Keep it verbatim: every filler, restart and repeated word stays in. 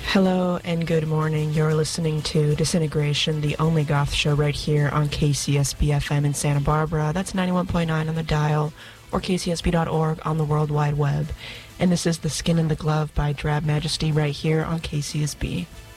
Hello and good morning. You're listening to Disintegration, the only goth show right here on K C S B F M in Santa Barbara. That's ninety-one point nine on the dial, or K C S B dot org on the World Wide Web. And this is The Skin in the Glove by Drab Majesty right here on K C S B.